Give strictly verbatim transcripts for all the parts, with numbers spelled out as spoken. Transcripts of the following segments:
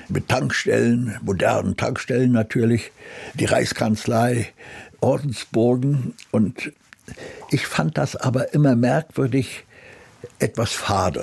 mit Tankstellen, modernen Tankstellen natürlich, die Reichskanzlei, Ordensburgen. Und ich fand das aber immer merkwürdig, etwas fade.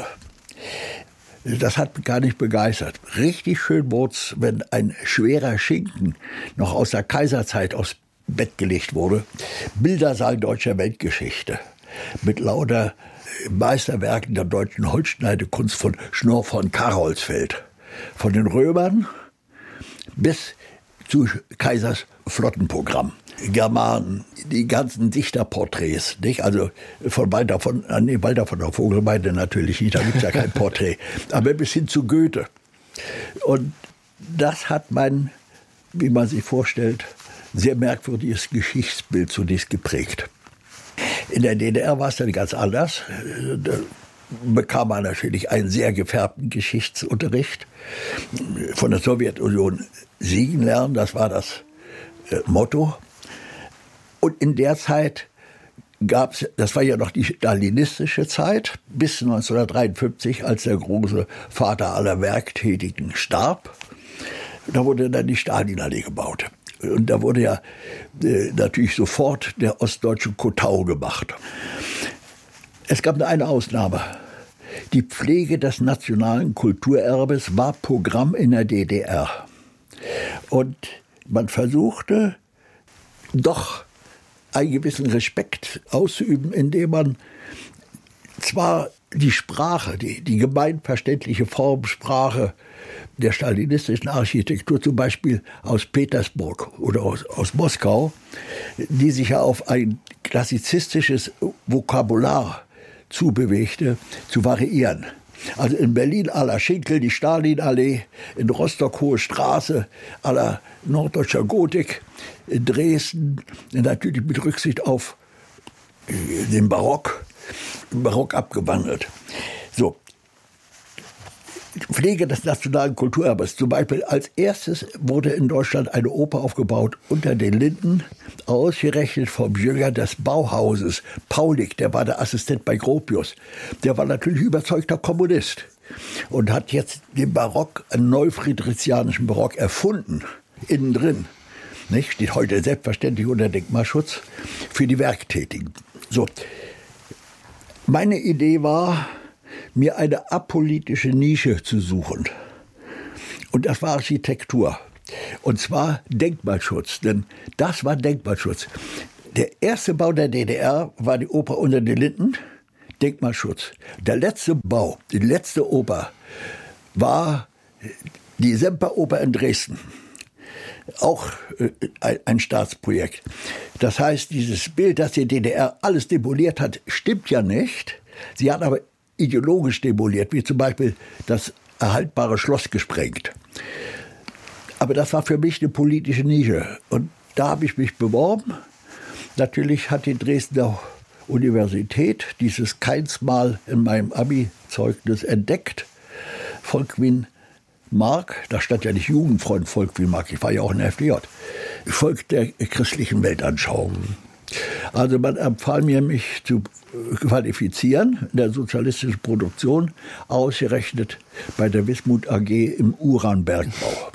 Das hat mich gar nicht begeistert. Richtig schön wurd's, wenn ein schwerer Schinken noch aus der Kaiserzeit aufs Bett gelegt wurde. Bildersaal deutscher Weltgeschichte mit lauter Meisterwerken der deutschen Holzschneidekunst von Schnorr von Carolsfeld. Von den Römern bis zu Kaisers Flottenprogramm. Germanen, die ganzen Dichterporträts, nicht? Also von Walter von, nee, Walter von der Vogelweide natürlich nicht, da gibt es ja kein Porträt, aber bis hin zu Goethe. Und das hat mein, wie man sich vorstellt, sehr merkwürdiges Geschichtsbild zunächst geprägt. In der D D R war es dann ganz anders. Da bekam man natürlich einen sehr gefärbten Geschichtsunterricht. Von der Sowjetunion siegen lernen, das war das äh, Motto. Und in der Zeit gab es, das war ja noch die stalinistische Zeit, bis neunzehnhundertdreiundfünfzig, als der große Vater aller Werktätigen starb. Da wurde dann die Stalinallee gebaut. Und da wurde ja äh, natürlich sofort der ostdeutsche Kotau gemacht. Es gab nur eine Ausnahme. Die Pflege des nationalen Kulturerbes war Programm in der D D R. Und man versuchte doch einen gewissen Respekt auszuüben, indem man zwar die Sprache, die, die gemeinverständliche Formsprache der stalinistischen Architektur, zum Beispiel aus Petersburg oder aus, aus Moskau, die sich ja auf ein klassizistisches Vokabular zubewegte, zu variieren. Also in Berlin à la Schinkel die Stalinallee, in Rostock Hohe Straße à la norddeutscher Gotik, in Dresden natürlich mit Rücksicht auf den Barock, Barock abgewandelt. So. Pflege des nationalen Kulturerbes. Zum Beispiel als erstes wurde in Deutschland eine Oper aufgebaut unter den Linden, ausgerechnet vom Jünger des Bauhauses, Paulik, der war der Assistent bei Gropius. Der war natürlich überzeugter Kommunist und hat jetzt den Barock, einen neufriedrichianischen Barock erfunden, innen drin. Nicht? Steht heute selbstverständlich unter Denkmalschutz für die Werktätigen. So. Meine Idee war, mir eine apolitische Nische zu suchen. Und das war Architektur. Und zwar Denkmalschutz, denn das war Denkmalschutz. Der erste Bau der D D R war die Oper Unter den Linden, Denkmalschutz. Der letzte Bau, die letzte Oper, war die Semperoper in Dresden. Auch äh, ein Staatsprojekt. Das heißt, dieses Bild, dass die D D R alles demoliert hat, stimmt ja nicht. Sie hat aber ideologisch demoliert, wie zum Beispiel das erhaltbare Schloss gesprengt. Aber das war für mich eine politische Nische. Und da habe ich mich beworben. Natürlich hat die Dresdner Universität dieses keinsmal in meinem Abi-Zeugnis entdeckt. Volkwin Mark, da stand ja nicht Jugendfreund Volkwin Mark, ich war ja auch in der F D J, folgt der christlichen Weltanschauung. Also man empfahl mir, mich zu qualifizieren in der sozialistischen Produktion, ausgerechnet bei der Wismut A G im Uranbergbau.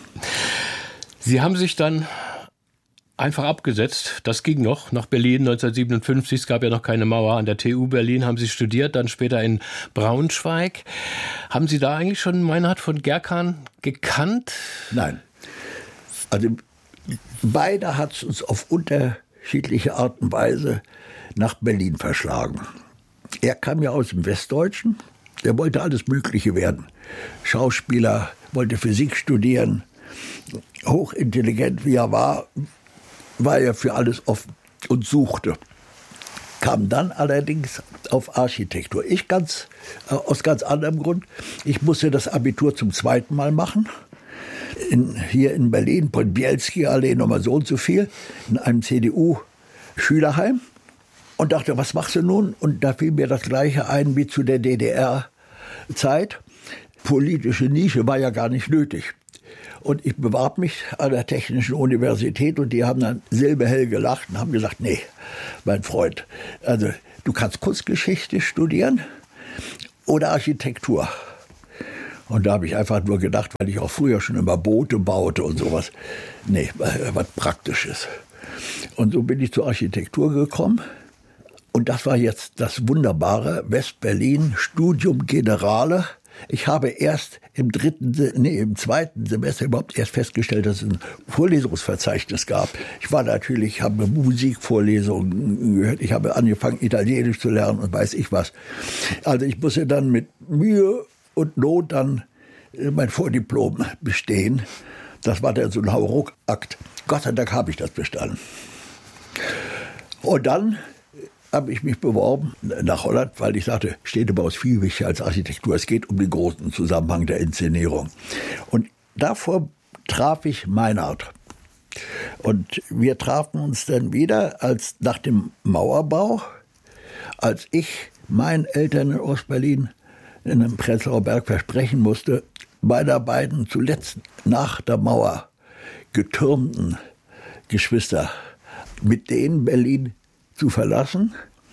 Sie haben sich dann einfach abgesetzt, das ging noch, nach Berlin neunzehnhundertsiebenundfünfzig, es gab ja noch keine Mauer, an der T U Berlin haben Sie studiert, dann später in Braunschweig. Haben Sie da eigentlich schon Meinhard von Gerkan gekannt? Nein. Also beide hat es uns auf unterschiedliche Art und Weise nach Berlin verschlagen. Er kam ja aus dem Westdeutschen, der wollte alles Mögliche werden. Schauspieler, wollte Physik studieren, hochintelligent wie er war, war er für alles offen und suchte. Kam dann allerdings auf Architektur. Ich ganz, äh, aus ganz anderem Grund. Ich musste das Abitur zum zweiten Mal machen. In, hier in Berlin, Podbielski-Allee, nochmal so und so viel, in einem C D U-Schülerheim. Und dachte, was machst du nun? Und da fiel mir das Gleiche ein wie zu der D D R-Zeit. Politische Nische war ja gar nicht nötig. Und ich bewarb mich an der Technischen Universität und die haben dann silberhell gelacht und haben gesagt, nee, mein Freund, also du kannst Kunstgeschichte studieren oder Architektur. Und da habe ich einfach nur gedacht, weil ich auch früher schon immer Boote baute und sowas. Nee, was Praktisches. Und so bin ich zur Architektur gekommen. Und das war jetzt das wunderbare West-Berlin Studium Generale. Ich habe erst im dritten, nee, im zweiten Semester überhaupt erst festgestellt, dass es ein Vorlesungsverzeichnis gab. Ich war natürlich, habe Musikvorlesungen gehört, ich habe angefangen, Italienisch zu lernen und weiß ich was. Also ich musste dann mit Mühe und Not dann mein Vordiplom bestehen. Das war dann so ein Hauruck-Akt. Gott sei Dank habe ich das bestanden. Und dann habe ich mich beworben nach Holland, weil ich sagte, Städtebau ist viel wichtiger als Architektur. Es geht um den großen Zusammenhang der Inszenierung. Und davor traf ich Meinhard. Und wir trafen uns dann wieder als nach dem Mauerbau, als ich meinen Eltern in Ostberlin in einem Prenzlauer Berg versprechen musste, meiner beiden zuletzt nach der Mauer getürmten Geschwister mit denen Berlin zu verlassen,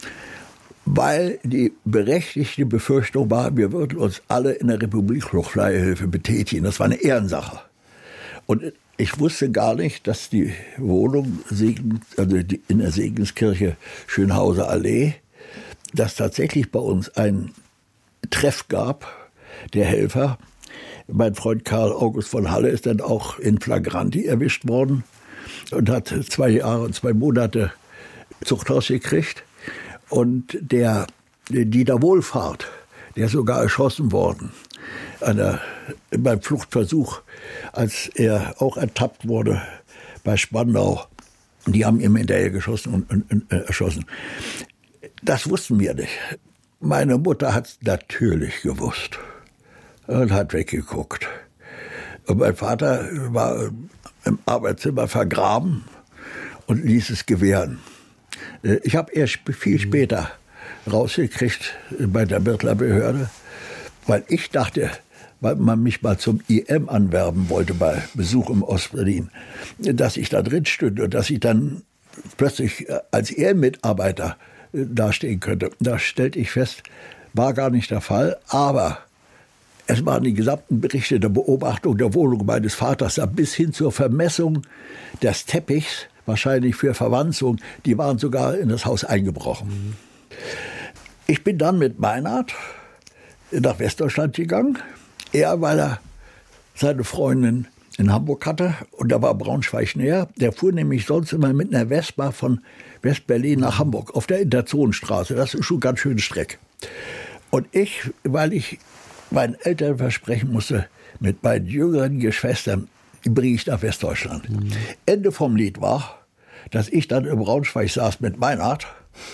weil die berechtigte Befürchtung war, wir würden uns alle in der Republik-Fluchtleihhilfe betätigen. Das war eine Ehrensache. Und ich wusste gar nicht, dass die Wohnung also in der Segenskirche Schönhauser Allee, dass tatsächlich bei uns ein Treff gab, der Helfer. Mein Freund Karl August von Halle ist dann auch in Flagranti erwischt worden und hat zwei Jahre und zwei Monate Zuchthaus gekriegt. Und der Dieter Wohlfahrt, der ist sogar erschossen worden einer, beim Fluchtversuch, als er auch ertappt wurde bei Spandau. Die haben ihm hinterher geschossen und, und, und äh, erschossen. Das wussten wir nicht. Meine Mutter hat es natürlich gewusst und hat weggeguckt. Und mein Vater war im Arbeitszimmer vergraben und ließ es gewähren. Ich habe erst viel später rausgekriegt bei der Birtler Behörde, weil ich dachte, weil man mich mal zum I M anwerben wollte bei Besuch im Ostberlin, dass ich da drin stünde und dass ich dann plötzlich als Ehrmitarbeiter dastehen könnte. Da stellte ich fest, war gar nicht der Fall, aber es waren die gesamten Berichte der Beobachtung der Wohnung meines Vaters bis hin zur Vermessung des Teppichs, wahrscheinlich für Verwanzung, die waren sogar in das Haus eingebrochen. Mhm. Ich bin dann mit Meinhard nach Westdeutschland gegangen. Er, weil er seine Freundin in Hamburg hatte und da war Braunschweig näher. Der fuhr nämlich sonst immer mit einer Vespa von West-Berlin nach Hamburg auf der Interzonenstraße. Das ist schon ganz schön Streck. Und ich, weil ich meinen Eltern versprechen musste, mit meinen jüngeren Geschwistern bringe ich nach Westdeutschland. Mhm. Ende vom Lied war, dass ich dann in Braunschweig saß mit Meinhard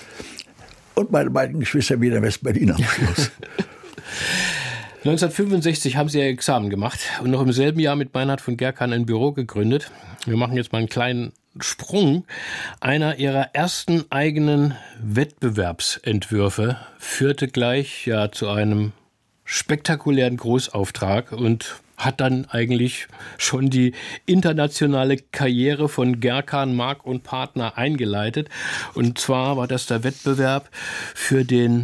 und meine beiden Geschwister wieder in West-Berlin am Schluss. neunzehnhundertfünfundsechzig haben Sie Ihr Examen gemacht und noch im selben Jahr mit Meinhard von Gerkan ein Büro gegründet. Wir machen jetzt mal einen kleinen Sprung. Einer Ihrer ersten eigenen Wettbewerbsentwürfe führte gleich ja zu einem spektakulären Großauftrag und hat dann eigentlich schon die internationale Karriere von Gerkan, Mark und Partner eingeleitet. Und zwar war das der Wettbewerb für den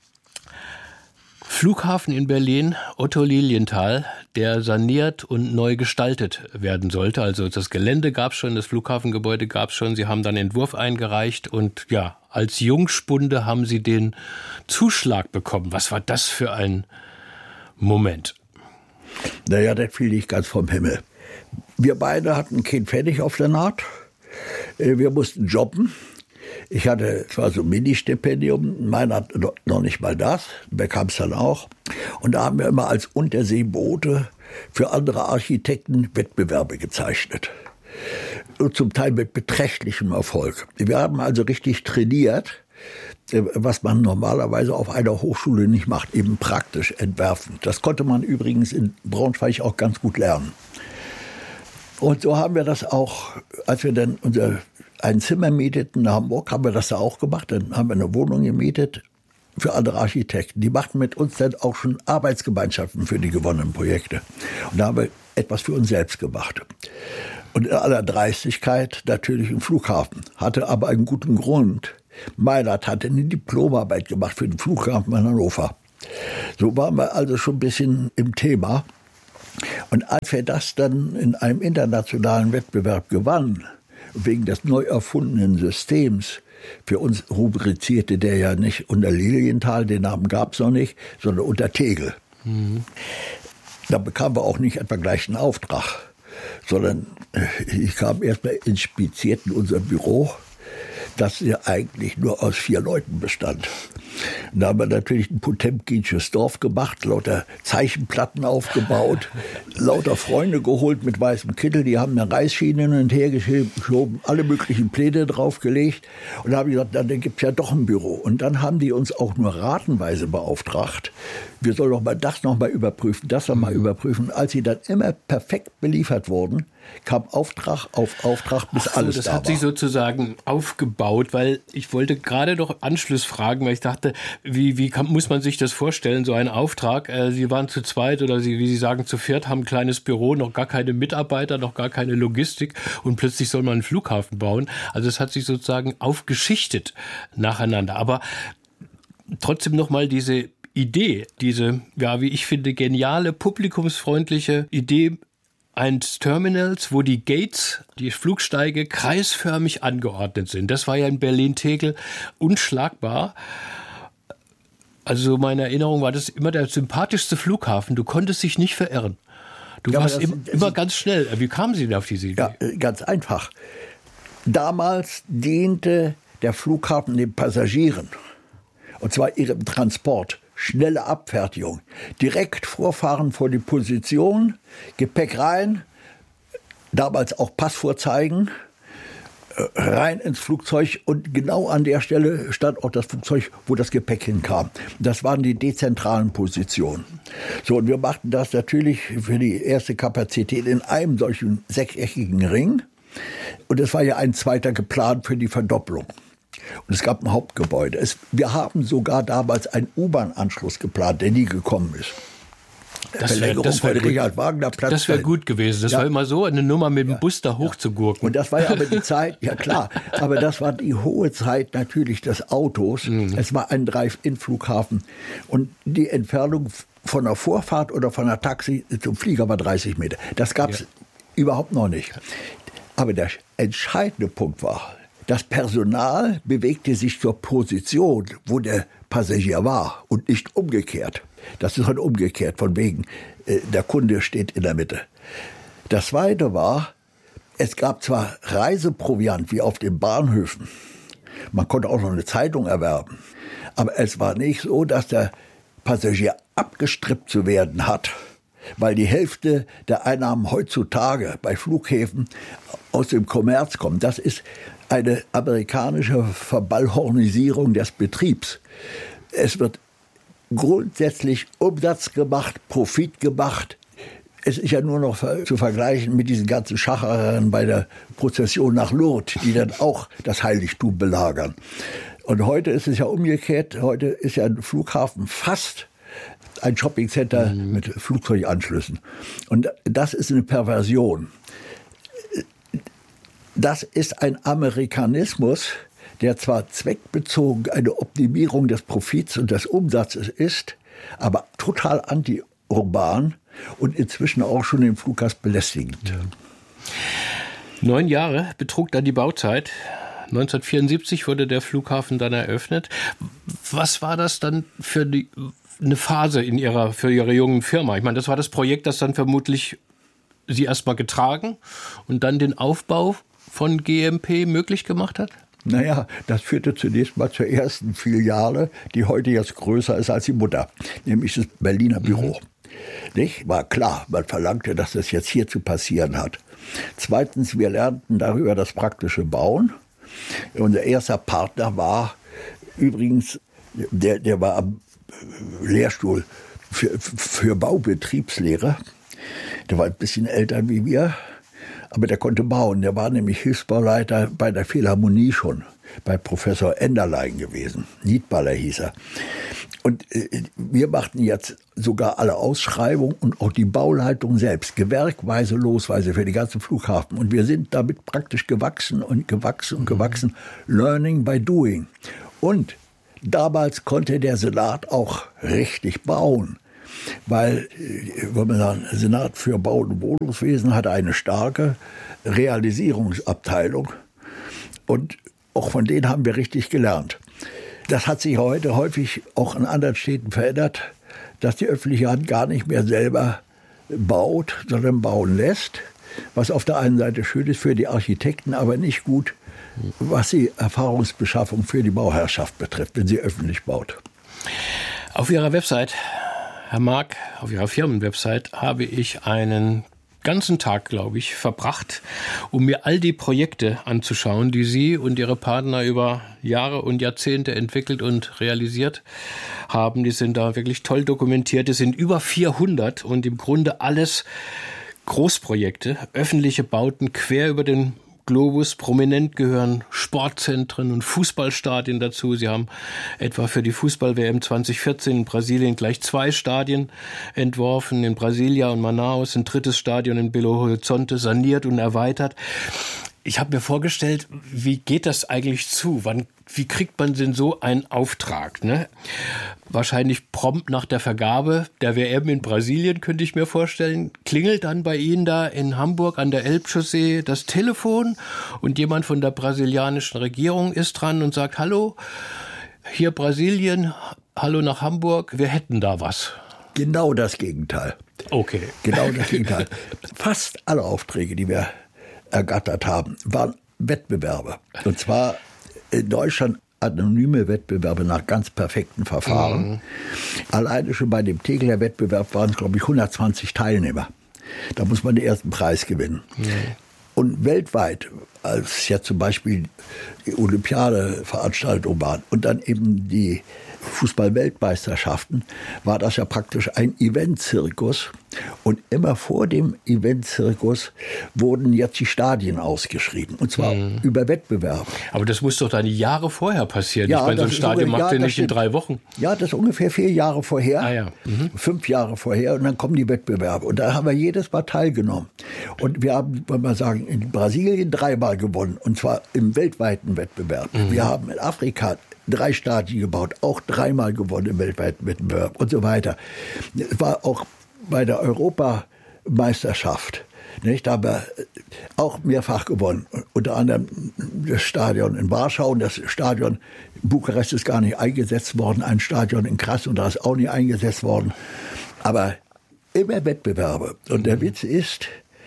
Flughafen in Berlin, Otto Lilienthal, der saniert und neu gestaltet werden sollte. Also das Gelände gab es schon, das Flughafengebäude gab es schon. Sie haben dann Entwurf eingereicht und ja, als Jungspunde haben Sie den Zuschlag bekommen. Was war das für ein Moment? Naja, das fiel nicht ganz vom Himmel. Wir beide hatten kein Pfennig auf der Naht. Wir mussten jobben. Ich hatte zwar so ein Mini-Stipendium, meiner noch nicht mal das, bekam es dann auch. Und da haben wir immer als Unterseeboote für andere Architekten Wettbewerbe gezeichnet. Und zum Teil mit beträchtlichem Erfolg. Wir haben also richtig trainiert, was man normalerweise auf einer Hochschule nicht macht, eben praktisch entwerfen. Das konnte man übrigens in Braunschweig auch ganz gut lernen. Und so haben wir das auch, als wir dann unser ein Zimmer mieteten in Hamburg, haben wir das da auch gemacht. Dann haben wir eine Wohnung gemietet für andere Architekten. Die machten mit uns dann auch schon Arbeitsgemeinschaften für die gewonnenen Projekte. Und da haben wir etwas für uns selbst gemacht. Und in aller Dreistigkeit natürlich ein Flughafen. Hatte aber einen guten Grund. Meinhard hatte eine Diplomarbeit gemacht für den Flughafen in Hannover. So waren wir also schon ein bisschen im Thema. Und als wir das dann in einem internationalen Wettbewerb gewannen, wegen des neu erfundenen Systems, für uns rubrizierte der ja nicht unter Lilienthal, den Namen gab es noch nicht, sondern unter Tegel. Mhm. Da bekamen wir auch nicht etwa gleich einen Auftrag, sondern ich kam erstmal inspiziert in unser Büro, das ja eigentlich nur aus vier Leuten bestand. Da haben wir natürlich ein potemkinsches Dorf gemacht, lauter Zeichenplatten aufgebaut, lauter Freunde geholt mit weißem Kittel, die haben eine Reisschiene hin und her geschoben, alle möglichen Pläne draufgelegt. Und da habe ich gesagt, dann gibt es ja doch ein Büro. Und dann haben die uns auch nur ratenweise beauftragt. Wir sollen doch mal das noch mal überprüfen, das noch mal überprüfen. Und als sie dann immer perfekt beliefert wurden, kam Auftrag auf Auftrag, bis Ach so, alles da war. Das hat sich sozusagen aufgebaut, weil ich wollte gerade noch Anschluss fragen, weil ich dachte, wie, wie kann, muss man sich das vorstellen, so ein Auftrag? Äh, Sie waren zu zweit oder Sie, wie Sie sagen, zu viert, haben ein kleines Büro, noch gar keine Mitarbeiter, noch gar keine Logistik und plötzlich soll man einen Flughafen bauen. Also es hat sich sozusagen aufgeschichtet nacheinander. Aber trotzdem noch mal diese Idee, diese, ja, wie ich finde, geniale, publikumsfreundliche Idee eines Terminals, wo die Gates, die Flugsteige, kreisförmig angeordnet sind. Das war ja in Berlin-Tegel unschlagbar. Also meine Erinnerung war das immer der sympathischste Flughafen. Du konntest dich nicht verirren. Du ja, warst das, im, das, immer ganz schnell. Wie kamen Sie denn auf diese Idee? Ja, ganz einfach. Damals diente der Flughafen den Passagieren. Und zwar ihrem Transport. Schnelle Abfertigung. Direkt vorfahren vor die Position, Gepäck rein, damals auch Pass vorzeigen, rein ins Flugzeug und genau an der Stelle stand auch das Flugzeug, wo das Gepäck hinkam. Das waren die dezentralen Positionen. So, und wir machten das natürlich für die erste Kapazität in einem solchen sechseckigen Ring. Und es war ja ein zweiter geplant für die Verdopplung. Und es gab ein Hauptgebäude. Es, wir haben sogar damals einen U-Bahn-Anschluss geplant, der nie gekommen ist. Das wäre wär, wär gut gewesen. Das ja. war immer so, eine Nummer mit dem ja. Bus da hoch ja. zu gurken. Und das war ja aber die Zeit, ja klar, aber das war die hohe Zeit natürlich des Autos. Mhm. Es war ein Drive-In-Flughafen. Und die Entfernung von der Vorfahrt oder von der Taxi zum Flieger war dreißig Meter. Das gab es ja. überhaupt noch nicht. Aber der entscheidende Punkt war, das Personal bewegte sich zur Position, wo der Passagier war und nicht umgekehrt. Das ist halt umgekehrt, von wegen, äh, der Kunde steht in der Mitte. Das Zweite war, es gab zwar Reiseproviant wie auf den Bahnhöfen, man konnte auch noch eine Zeitung erwerben, aber es war nicht so, dass der Passagier abgestrippt zu werden hat, weil die Hälfte der Einnahmen heutzutage bei Flughäfen aus dem Kommerz kommt. Das ist eine amerikanische Verballhornisierung des Betriebs. Es wird grundsätzlich Umsatz gemacht, Profit gemacht. Es ist ja nur noch zu vergleichen mit diesen ganzen Schacherern bei der Prozession nach Lourdes, die dann auch das Heiligtum belagern. Und heute ist es ja umgekehrt. Heute ist ja ein Flughafen fast ein Shoppingcenter mhm. mit Flugzeuganschlüssen. Und das ist eine Perversion. Das ist ein Amerikanismus, der zwar zweckbezogen eine Optimierung des Profits und des Umsatzes ist, aber total anti-urban und inzwischen auch schon den Fluggast belästigend. Ja. Neun Jahre betrug dann die Bauzeit. neunzehnhundertvierundsiebzig wurde der Flughafen dann eröffnet. Was war das dann für die, eine Phase in ihrer, für Ihre jungen Firma? Ich meine, das war das Projekt, das dann vermutlich Sie erstmal getragen und dann den Aufbau von G M P möglich gemacht hat? Naja, das führte zunächst mal zur ersten Filiale, die heute jetzt größer ist als die Mutter, nämlich das Berliner Büro. Mhm. Nicht? War klar, man verlangte, dass das jetzt hier zu passieren hat. Zweitens, wir lernten darüber das praktische Bauen. Unser erster Partner war übrigens, der, der war am Lehrstuhl für, für Baubetriebslehre. Der war ein bisschen älter wie wir. Aber der konnte bauen. Der war nämlich Hilfsbauleiter bei der Philharmonie schon, bei Professor Enderlein gewesen. Niedballer hieß er. Und äh, wir machten jetzt sogar alle Ausschreibungen und auch die Bauleitung selbst, gewerkweise, losweise für den ganzen Flughafen. Und wir sind damit praktisch gewachsen und gewachsen und gewachsen. Learning by doing. Und Damals konnte der Senat auch richtig bauen, weil, wenn man sagen, der Senat für Bau- und Wohnungswesen hatte eine starke Realisierungsabteilung und auch von denen haben wir richtig gelernt. Das hat sich heute häufig auch in anderen Städten verändert, dass die öffentliche Hand gar nicht mehr selber baut, sondern bauen lässt, was auf der einen Seite schön ist für die Architekten, aber nicht gut, was die Erfahrungsbeschaffung für die Bauherrschaft betrifft, wenn sie öffentlich baut. Auf Ihrer Website, Herr Mark, auf Ihrer Firmenwebsite habe ich einen ganzen Tag, glaube ich, verbracht, um mir all die Projekte anzuschauen, die Sie und Ihre Partner über Jahre und Jahrzehnte entwickelt und realisiert haben. Die sind da wirklich toll dokumentiert. Es sind über vierhundert und im Grunde alles Großprojekte, öffentliche Bauten quer über den Globus. Prominent gehören Sportzentren und Fußballstadien dazu. Sie haben etwa für die Fußball-W M zwanzig vierzehn in Brasilien gleich zwei Stadien entworfen, in Brasilia und Manaus, ein drittes Stadion in Belo Horizonte saniert und erweitert. Ich habe mir vorgestellt, wie geht das eigentlich zu? Wann, wie kriegt man denn so einen Auftrag? Ne? Wahrscheinlich prompt nach der Vergabe der W M in Brasilien, könnte ich mir vorstellen. Klingelt dann bei Ihnen da in Hamburg an der Elbchaussee das Telefon und jemand von der brasilianischen Regierung ist dran und sagt, hallo, hier Brasilien, hallo nach Hamburg, wir hätten da was. Genau das Gegenteil. Okay. Genau das Gegenteil. Fast alle Aufträge, die wir ergattert haben, waren Wettbewerbe. Und zwar in Deutschland anonyme Wettbewerbe nach ganz perfekten Verfahren. Mhm. Alleine schon bei dem Tegeler Wettbewerb waren es, glaube ich, hundertzwanzig Teilnehmer. Da muss man den ersten Preis gewinnen. Mhm. Und weltweit, als ja zum Beispiel die Olympiade-Veranstaltung waren und dann eben die Fußball-Weltmeisterschaften, war das ja praktisch ein Event-Zirkus. Und immer vor dem Event-Zirkus wurden jetzt die Stadien ausgeschrieben. Und zwar mhm. über Wettbewerbe. Aber das muss doch dann Jahre vorher passieren. Ja, ich meine, so ein Stadion sogar, macht ja, ihr nicht stimmt. in drei Wochen. Ja, das ist ungefähr vier Jahre vorher. Ah, ja. Mhm. Fünf Jahre vorher. Und dann kommen die Wettbewerbe. Und da haben wir jedes Mal teilgenommen. Und wir haben, wollen wir sagen, in Brasilien dreimal gewonnen. Und zwar im weltweiten Wettbewerb. Mhm. Wir haben in Afrika drei Stadien gebaut, auch dreimal gewonnen im weltweiten Wettbewerb und so weiter. Es war auch bei der Europameisterschaft, nicht, da haben wir auch mehrfach gewonnen. Unter anderem das Stadion in Warschau und das Stadion in Bukarest ist gar nicht eingesetzt worden. Ein Stadion in Krasnodar ist auch nicht eingesetzt worden. Aber immer Wettbewerbe. Und der Witz ist,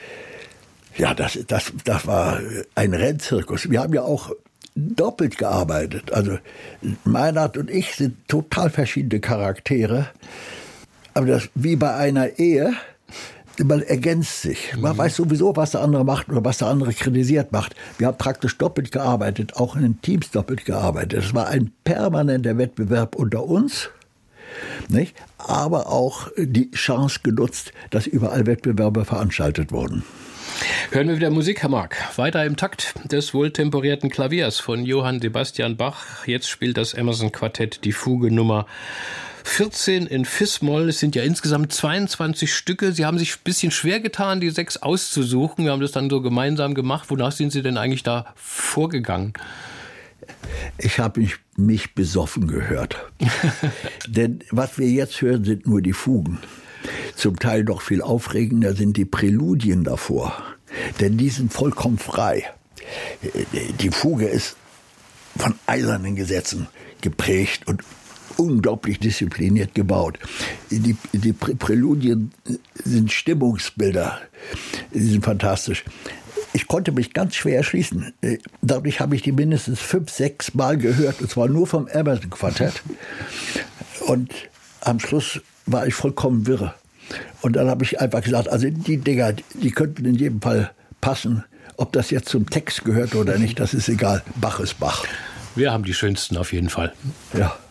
ja, das, das, das war ein Rennzirkus. Wir haben ja auch doppelt gearbeitet. Also Meinhard und ich sind total verschiedene Charaktere. Aber das wie bei einer Ehe, man ergänzt sich. Man mhm. weiß sowieso, was der andere macht oder was der andere kritisiert macht. Wir haben praktisch doppelt gearbeitet, auch in den Teams doppelt gearbeitet. Es war ein permanenter Wettbewerb unter uns, nicht? Aber auch die Chance genutzt, dass überall Wettbewerbe veranstaltet wurden. Hören wir wieder Musik, Herr Mark. Weiter im Takt des wohltemperierten Klaviers von Johann Sebastian Bach. Jetzt spielt das Emerson-Quartett die Fuge Nummer vierzehn in Fis-Moll. Es sind ja insgesamt zweiundzwanzig Stücke. Sie haben sich ein bisschen schwer getan, die sechs auszusuchen. Wir haben das dann so gemeinsam gemacht. Wonach sind Sie denn eigentlich da vorgegangen? Ich habe mich, mich besoffen gehört. Denn was wir jetzt hören, sind nur die Fugen. Zum Teil noch viel aufregender sind die Präludien davor. Denn die sind vollkommen frei. Die Fuge ist von eisernen Gesetzen geprägt und unglaublich diszipliniert gebaut. Die, die Präludien sind Stimmungsbilder. Die sind fantastisch. Ich konnte mich ganz schwer erschließen. Dadurch habe ich die mindestens fünf, sechs Mal gehört. Und zwar nur vom Emerson-Quartett. Und am Schluss war ich vollkommen wirre. Und dann habe ich einfach gesagt, also die Dinger, die könnten in jedem Fall passen. Ob das jetzt zum Text gehört oder nicht, das ist egal. Bach ist Bach. Wir haben die schönsten auf jeden Fall. Ja.